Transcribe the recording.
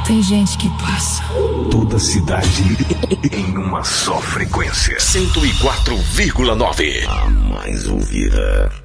Tem gente que passa. Toda cidade em uma só frequência. 104,9. A mais ouvida.